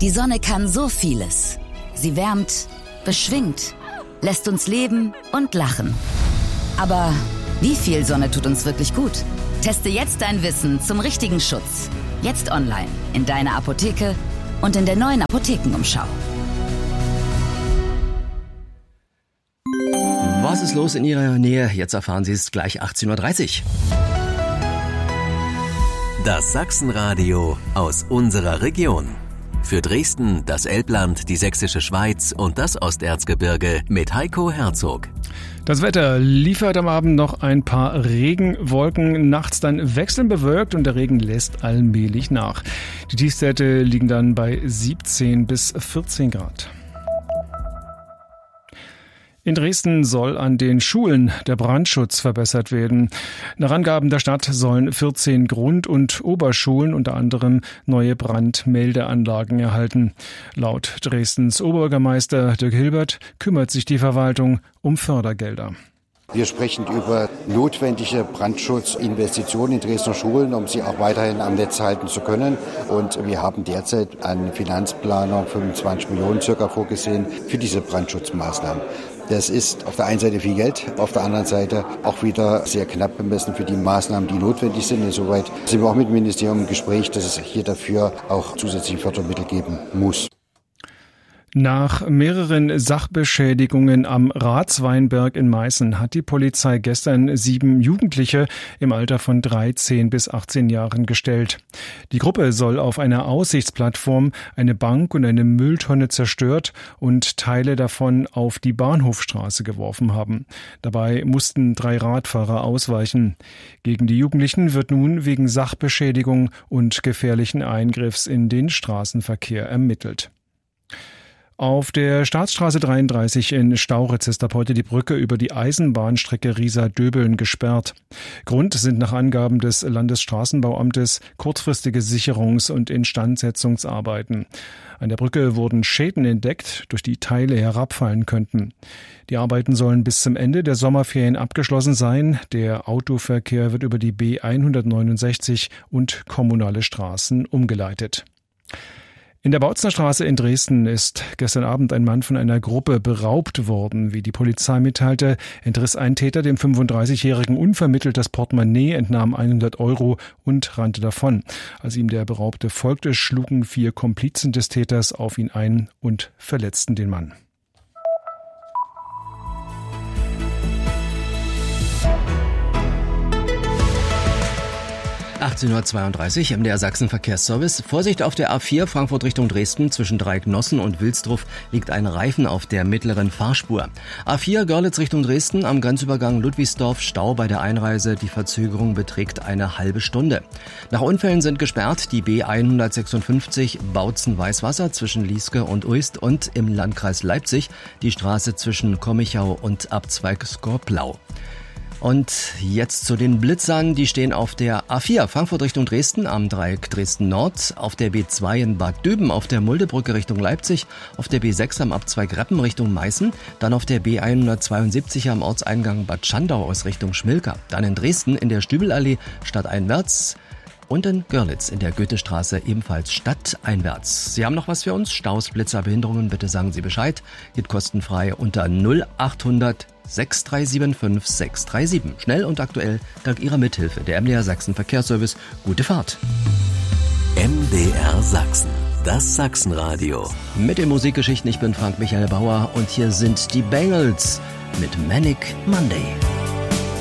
Die Sonne kann so vieles. Sie wärmt, beschwingt, lässt uns leben und lachen. Aber wie viel Sonne tut uns wirklich gut? Teste jetzt dein Wissen zum richtigen Schutz. Jetzt online, in deiner Apotheke und in der neuen Apothekenumschau. Was ist los in Ihrer Nähe? Jetzt erfahren Sie es gleich 18.30 Uhr. Das Sachsenradio aus unserer Region. Für Dresden, das Elbland, die Sächsische Schweiz und das Osterzgebirge mit Heiko Herzog. Das Wetter liefert am Abend noch ein paar Regenwolken, nachts dann wechselnd bewölkt und der Regen lässt allmählich nach. Die Tiefstwerte liegen dann bei 17 bis 14 Grad. In Dresden soll an den Schulen der Brandschutz verbessert werden. Nach Angaben der Stadt sollen 14 Grund- und Oberschulen unter anderem neue Brandmeldeanlagen erhalten. Laut Dresdens Oberbürgermeister Dirk Hilbert kümmert sich die Verwaltung um Fördergelder. Wir sprechen über notwendige Brandschutzinvestitionen in Dresdner Schulen, um sie auch weiterhin am Netz halten zu können. Und wir haben derzeit eine Finanzplanung 25 Millionen circa vorgesehen für diese Brandschutzmaßnahmen. Das ist auf der einen Seite viel Geld, auf der anderen Seite auch wieder sehr knapp bemessen für die Maßnahmen, die notwendig sind. Insoweit sind wir auch mit dem Ministerium im Gespräch, dass es hier dafür auch zusätzliche Fördermittel geben muss. Nach mehreren Sachbeschädigungen am Ratsweinberg in Meißen hat die Polizei gestern 7 Jugendliche im Alter von 13 bis 18 Jahren gestellt. Die Gruppe soll auf einer Aussichtsplattform eine Bank und eine Mülltonne zerstört und Teile davon auf die Bahnhofstraße geworfen haben. Dabei mussten 3 Radfahrer ausweichen. Gegen die Jugendlichen wird nun wegen Sachbeschädigung und gefährlichen Eingriffs in den Straßenverkehr ermittelt. Auf der Staatsstraße 33 in Stauritz ist ab heute die Brücke über die Eisenbahnstrecke Riesa-Döbeln gesperrt. Grund sind nach Angaben des Landesstraßenbauamtes kurzfristige Sicherungs- und Instandsetzungsarbeiten. An der Brücke wurden Schäden entdeckt, durch die Teile herabfallen könnten. Die Arbeiten sollen bis zum Ende der Sommerferien abgeschlossen sein. Der Autoverkehr wird über die B169 und kommunale Straßen umgeleitet. In der Bautzner Straße in Dresden ist gestern Abend ein Mann von einer Gruppe beraubt worden. Wie die Polizei mitteilte, entriss ein Täter dem 35-Jährigen unvermittelt das Portemonnaie, entnahm 100 € und rannte davon. Als ihm der Beraubte folgte, schlugen 4 Komplizen des Täters auf ihn ein und verletzten den Mann. (18.32 Uhr) MDR Sachsen Verkehrsservice. Vorsicht auf der A4 Frankfurt Richtung Dresden. Zwischen Dreiecknossen und Wilsdruf liegt ein Reifen auf der mittleren Fahrspur. A4 Görlitz Richtung Dresden am Grenzübergang Ludwigsdorf. Stau bei der Einreise. Die Verzögerung beträgt eine halbe Stunde. Nach Unfällen sind gesperrt die B156 Bautzen-Weißwasser zwischen Lieske und Uist und im Landkreis Leipzig die Straße zwischen Kommichau und Abzweig Skorplau. Und jetzt zu den Blitzern, die stehen auf der A4 Frankfurt Richtung Dresden am Dreieck Dresden Nord, auf der B2 in Bad Döben, auf der Muldebrücke Richtung Leipzig, auf der B6 am Abzweig Reppen Richtung Meißen, dann auf der B172 am Ortseingang Bad Schandau aus Richtung Schmilka, dann in Dresden in der Stübelallee stadteinwärts und in Görlitz in der Goethestraße ebenfalls stadteinwärts. Sie haben noch was für uns? Staus, Blitzer, Behinderungen, bitte sagen Sie Bescheid. Geht kostenfrei unter 0800 6375 637. Schnell und aktuell dank Ihrer Mithilfe. Der MDR Sachsen Verkehrsservice. Gute Fahrt. MDR Sachsen, das Sachsenradio. Mit den Musikgeschichten, ich bin Frank Michael Bauer und hier sind die Bangles mit Manic Monday.